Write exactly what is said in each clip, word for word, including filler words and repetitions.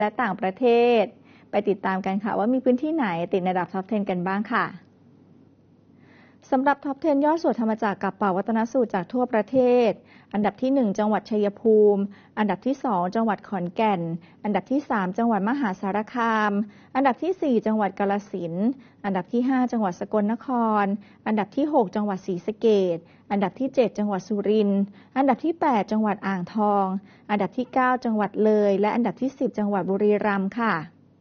และต่างประเทศไปติดตามกันค่ะว่ามีพื้นที่ไหนติดในอันดับท็อปสิบกันบ้างค่ะสำหรับท็อปสิบย่อส่วนธรรมจักรกับป่าวัฒนสูตรจากทั่วประเทศอันดับที่หนึ่งจังหวัดชัยภูมิอันดับที่สองจังหวัดขอนแก่นอันดับที่สามจังหวัดมหาสารคามอันดับที่สี่จังหวัดกาฬสินธุ์อันดับที่ห้าจังหวัดสกลนครอันดับที่หกจังหวัดศรีสะเกษอันดับที่เจ็ดจังหวัดสุรินทร์อันดับที่แปดจังหวัดอ่างทองอันดับที่เก้าจังหวัดเลยและอันดับที่สิบจังหวัดบุรีรัมย์ค่ะ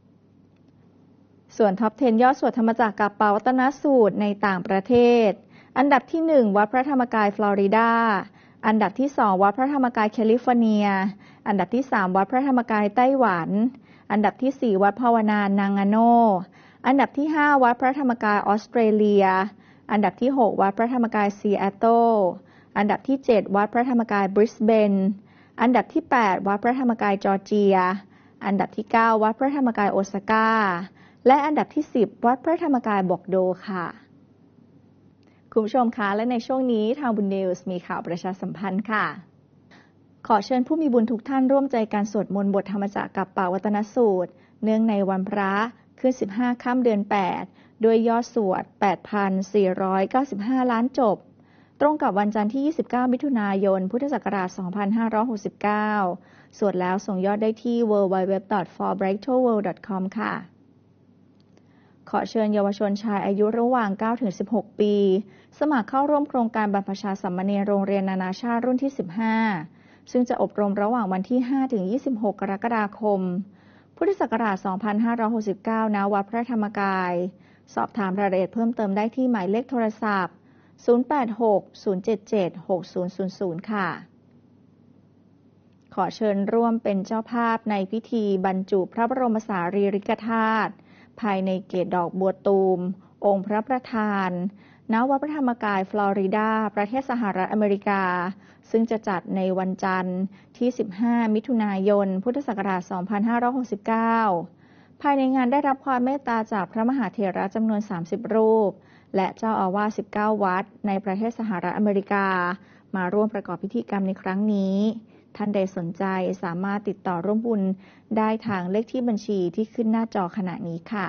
ส่วนท็อปสิบย่อส่วนธรรมจักรกับป่าวัฒนสูตรในต่างประเทศอันดับที่หนึ่งวัดพระธรรมกายฟลอริดาอันดับที่สองวัดพระธรรมกายแคลิฟอร์เนียอันดับที่สามวัดพระธรรมกายไต้หวันอันดับที่สี่วัดภาวนานางาโนอันดับที่ห้าวัดพระธรรมกายออสเตรเลียอันดับที่หกวัดพระธรรมกายซีแอตเทิลอันดับที่เจ็ดวัดพระธรรมกายบริสเบนอันดับที่แปดวัดพระธรรมกายจอร์เจียอันดับที่เก้าวัดพระธรรมกายโอซาก้าและอันดับที่สิบวัดพระธรรมกายบอกโดค่ะคุณผู้ชมคะและในช่วงนี้ทางบุญนิวส์มีข่าวประชาสัมพันธ์ค่ะขอเชิญผู้มีบุญทุกท่านร่วมใจการสวดมนต์บทธรรมจักรกับป่าวัฒนสูตรเนื่องในวันพระขึ้นสิบห้าค่ำเดือนแปดด้วยยอดสวด แปดพันสี่ร้อยเก้าสิบห้า ล้านจบตรงกับวันจันทร์ที่ยี่สิบเก้ามิถุนายนพุทธศักราชสองพันห้าร้อยหกสิบเก้าสวดแล้วส่งยอดได้ที่ ดับเบิลยู ดับเบิลยู ดับเบิลยู ดอท ฟอร์ ไบรท์ ทัวร์ เวิลด์ ดอท คอม ค่ะขอเชิญเยาวชนชายอายุระหว่าง เก้าถึงสิบหก ปีสมัครเข้าร่วมโครงการบรรพชาสามเณรโรงเรียนนานาชาติรุ่นที่ สิบห้า ซึ่งจะอบรมระหว่างวันที่ ห้าถึงยี่สิบหก กรกฎาคม พุทธศักราช สองพันห้าร้อยหกสิบเก้า ณ วัดพระธรรมกาย สอบถามรายละเอียดเพิ่มเติมได้ที่หมายเลขโทรศัพท์ ศูนย์ แปด หก ศูนย์ เจ็ด เจ็ด หก ศูนย์ ศูนย์ ศูนย์ ค่ะขอเชิญร่วมเป็นเจ้าภาพในพิธีบรรจุพระบรมสารีริกธาตุภายในเกศดอกบัวตูมองค์พระประธานณ วัดพระธรรมกายฟลอริดาประเทศสหรัฐอเมริกาซึ่งจะจัดในวันจันทร์ที่สิบห้ามิถุนายนพุทธศักราช สองพันห้าร้อยหกสิบเก้า ภายในงานได้รับความเมตตาจากพระมหาเถระจำนวนสามสิบรูปและเจ้าอาวาสสิบเก้าวัดในประเทศสหรัฐอเมริกามาร่วมประกอบพิธีกรรมในครั้งนี้ท่านใดสนใจสามารถติดต่อร่วมบุญได้ทางเลขที่บัญชีที่ขึ้นหน้าจอขณะนี้ค่ะ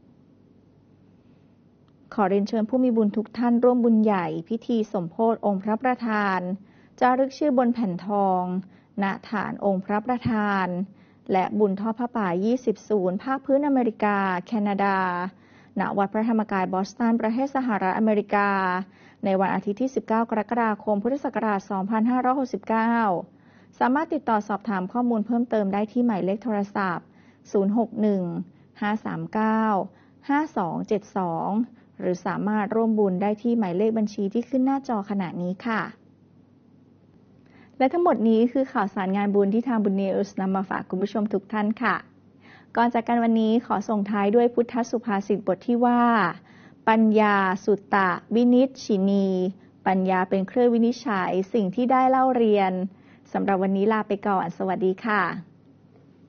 ขอเรียนเชิญผู้มีบุญทุกท่านร่วมบุญใหญ่พิธีสมโภชองค์พระประธานจารึกชื่อบนแผ่นทองณฐานองค์พระประธานและบุญทอดผ้าป่ายี่สิบศูนย์ภาคพื้นอเมริกาแคนาดาณวัดพระธรรมกายบอสตันประเทศสหรัฐอเมริกาในวันอาทิตย์ที่สิบเก้ากรกฎาคมพุทธศักราชสองพันห้าร้อยหกสิบเก้าสามารถติดต่อสอบถามข้อมูลเพิ่มเติมได้ที่หมายเลขโทรศัพท์ศูนย์ หก หนึ่ง ห้า สาม เก้า ห้า สอง เจ็ด สองหรือสามารถร่วมบุญได้ที่หมายเลขบัญชีที่ขึ้นหน้าจอขณะนี้ค่ะและทั้งหมดนี้คือข่าวสารงานบุญที่ทางบุญนิวส์นำมาฝากคุณผู้ชมทุกท่านค่ะก่อนจากกันวันนี้ขอส่งท้ายด้วยพุทธสุภาษิตบทที่ว่าปัญญาสุตตะวินิชชินีปัญญาเป็นเครื่องวินิจฉัยสิ่งที่ได้เล่าเรียนสำหรับวันนี้ลาไปก่อนสวัสดีค่ะ